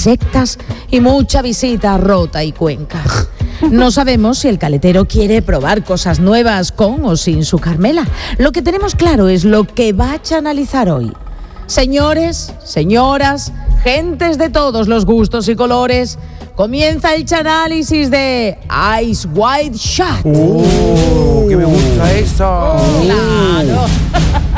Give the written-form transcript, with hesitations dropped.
sectas y mucha visita a Rota y Cuenca. No sabemos si el caletero quiere probar cosas nuevas con o sin su Carmela. Lo que tenemos claro es lo que va a analizar hoy. Señores, señoras, gentes de todos los gustos y colores, comienza el chanálisis de Ice White Shot. ¡Que me gusta eso! Claro.